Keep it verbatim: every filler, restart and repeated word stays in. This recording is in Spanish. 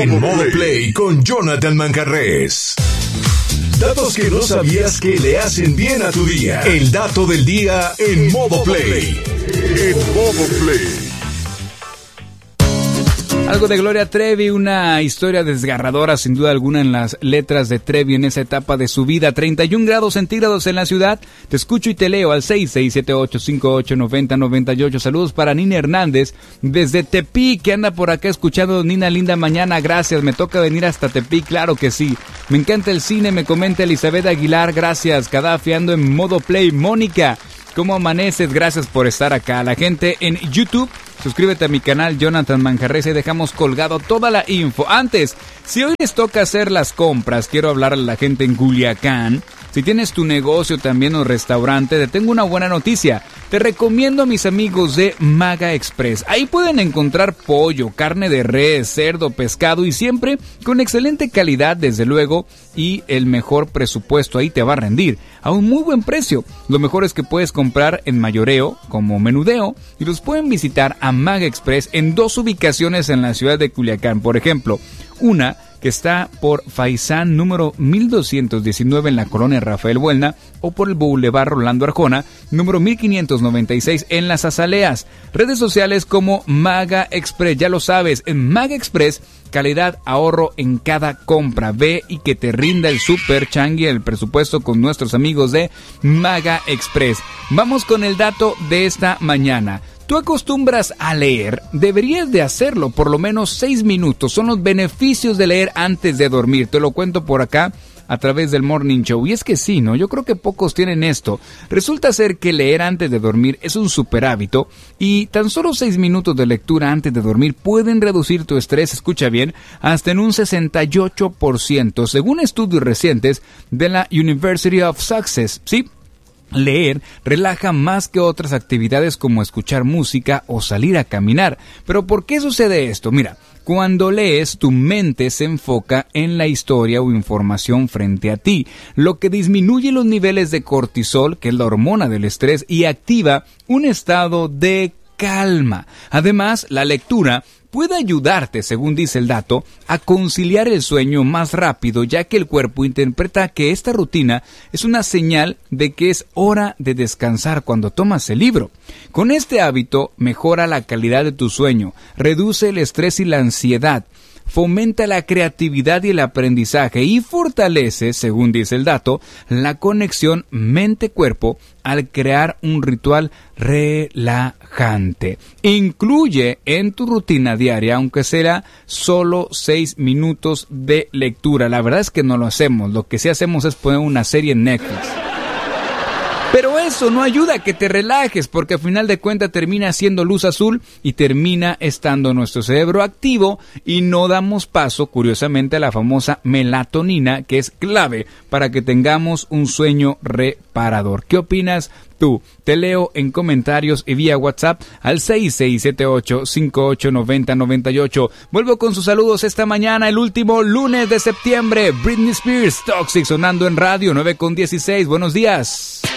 En Modo Play con Jonathan Manjarrés. Datos que no sabías que le hacen bien a tu día. El dato del día en Modo Play. En Modo Play. Algo de Gloria Trevi, una historia desgarradora sin duda alguna en las letras de Trevi en esa etapa de su vida. treinta y un grados centígrados en la ciudad. Te escucho y te leo al seis seis siete ocho cinco ocho nueve cero nueve ocho. Saludos para Nina Hernández desde Tepic, que anda por acá escuchando. Nina, linda mañana, gracias. Me toca venir hasta Tepic, claro que sí. Me encanta el cine, me comenta Elizabeth Aguilar, gracias. Gaddafi, ando en Modo Play. Mónica, ¿cómo amaneces? Gracias por estar acá. La gente en YouTube, suscríbete a mi canal Jonathan Manjarrés y dejamos colgado toda la info. Antes, si hoy les toca hacer las compras, quiero hablar a la gente en Culiacán. Si tienes tu negocio también o restaurante, te tengo una buena noticia. Te recomiendo a mis amigos de Maga Express. Ahí pueden encontrar pollo, carne de res, cerdo, pescado y siempre con excelente calidad, desde luego, y el mejor presupuesto. Ahí te va a rendir a un muy buen precio. Lo mejor es que puedes comprar en mayoreo como menudeo y los pueden visitar a Maga Express en dos ubicaciones en la ciudad de Culiacán. Por ejemplo, una que está por Faisán número mil doscientos diecinueve en la colonia Rafael Buelna, o por el Boulevard Rolando Arjona número mil quinientos noventa y seis en Las Azaleas. Redes sociales como Maga Express, ya lo sabes, en Maga Express, calidad, ahorro en cada compra. Ve y que te rinda el super changui, el presupuesto con nuestros amigos de Maga Express. Vamos con el dato de esta mañana. ¿Tú acostumbras a leer? Deberías de hacerlo por lo menos seis minutos. Son los beneficios de leer antes de dormir. Te lo cuento por acá a través del Morning Show. Y es que sí, ¿no? Yo creo que pocos tienen esto. Resulta ser que leer antes de dormir es un super hábito y tan solo seis minutos de lectura antes de dormir pueden reducir tu estrés, escucha bien, hasta en un sesenta y ocho por ciento, según estudios recientes de la University of Sussex, ¿sí? Leer relaja más que otras actividades como escuchar música o salir a caminar. ¿Pero por qué sucede esto? Mira, cuando lees, tu mente se enfoca en la historia o información frente a ti, lo que disminuye los niveles de cortisol, que es la hormona del estrés, y activa un estado de calma. Además, la lectura puede ayudarte, según dice el dato, a conciliar el sueño más rápido, ya que el cuerpo interpreta que esta rutina es una señal de que es hora de descansar cuando tomas el libro. Con este hábito mejora la calidad de tu sueño, reduce el estrés y la ansiedad, fomenta la creatividad y el aprendizaje y fortalece, según dice el dato, la conexión mente-cuerpo al crear un ritual relajante. Incluye en tu rutina diaria, aunque sea solo seis minutos de lectura. La verdad es que no lo hacemos. Lo que sí hacemos es poner una serie en Netflix. Pero eso no ayuda a que te relajes, porque al final de cuentas termina siendo luz azul y termina estando nuestro cerebro activo y no damos paso, curiosamente, a la famosa melatonina, que es clave para que tengamos un sueño reparador. ¿Qué opinas tú? Te leo en comentarios y vía WhatsApp al seis seis siete ocho cinco ocho nueve cero nueve ocho. Vuelvo con sus saludos esta mañana, el último lunes de septiembre. Britney Spears, Toxic, sonando en radio, nueve con dieciséis. Buenos días.